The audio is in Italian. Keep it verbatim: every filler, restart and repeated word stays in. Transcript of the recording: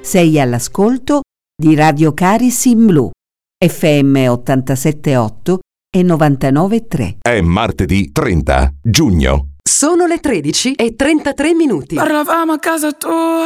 Sei all'ascolto di Radio Caris in Blu, F M ottantasette virgola otto e novantanove virgola tre. È martedì trenta giugno. Sono le tredici e trentatré minuti. Parlavamo a casa tua.